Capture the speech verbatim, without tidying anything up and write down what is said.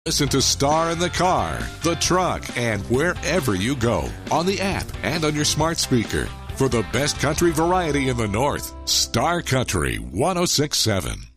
Listen to Star in the car, the truck, and wherever you go on the app and on your smart speaker. For the best country variety in the North, Star Country one oh six point seven.